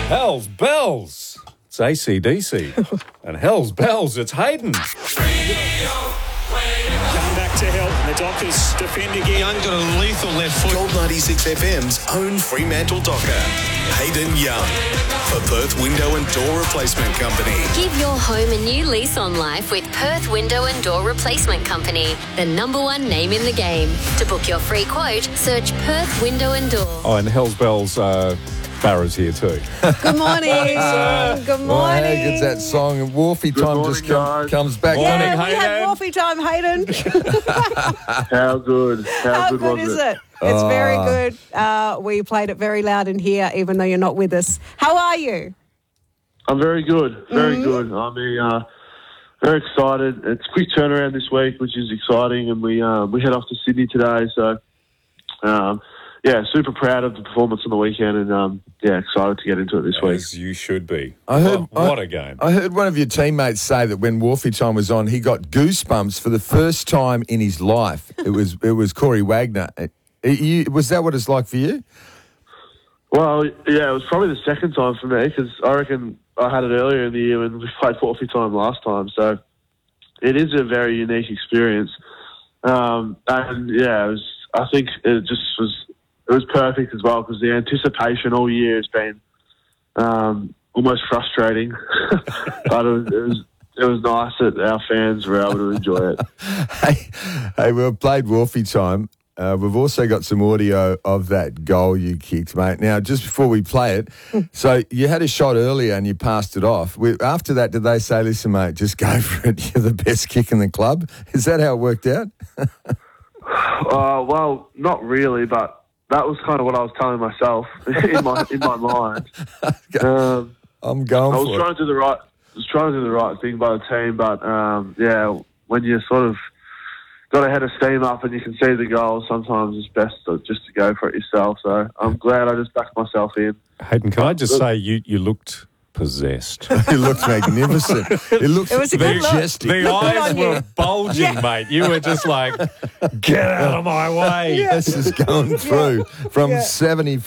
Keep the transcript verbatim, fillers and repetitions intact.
Hell's bells. It's A C D C. And hell's bells, it's Hayden. Coming back to help. The Dockers defend again. Young got a lethal left foot. Gold ninety-six F M's own Fremantle Docker, Hayden Young, for Perth Window and Door Replacement Company. Give your home a new lease on life with Perth Window and Door Replacement Company, the number one name in the game. To book your free quote, search Perth Window and Door. Oh, and hell's bells, uh, Barra's here too. Good morning. Good morning. Well, how good's that song? And Wharfie time morning, just come, guys. comes back. Morning, Yeah, we Hayden. had Wharfie time, Hayden. How good? How, How good, good was is it? It's very good. Uh, we played it very loud in here, even though you're not with us. How are you? I'm very good. Very Mm-hmm. good. I mean, uh, very excited. It's a quick turnaround this week, which is exciting, and we uh, we head off to Sydney today. So, um, yeah, super proud of the performance on the weekend, and um, yeah, excited to get into it this week. As you should be. I heard, what, what I- a game. I heard one of your teammates say that when Wharfie time was on, he got goosebumps for the first time in his life. It was it was Corey Wagner. Uh, you- was that what it's like for you? Well, yeah, it was probably the second time for me because I reckon I had it earlier in the year when we played forfeit time last time. So it is a very unique experience. Um, and yeah, it was, I think it just was, it was perfect as well because the anticipation all year has been um, almost frustrating. But it was, it was it was nice that our fans were able to enjoy it. Hey, hey, we've played Wharfie time. Uh, we've also got some audio of that goal you kicked, mate. Now, just before we play it, so you had a shot earlier and you passed it off. We, after that, did they say, listen, mate, just go for it. You're the best kick in the club? Is that how it worked out? Uh, well, not really, but that was kind of what I was telling myself in my in my mind. Um, I'm going I was for trying it. to do the right, I was trying to do the right thing by the team, but um, yeah, when you sort of got a head of steam up and you can see the goal, sometimes it's best to, just to go for it yourself. So I'm glad I just backed myself in. Hayden, can I just say you, you looked possessed. It looks magnificent. It looks It was a good look. majestic. The Good eyes on you. were bulging, mate. You were just like, get out of my way. This is going through from Yeah. seventy.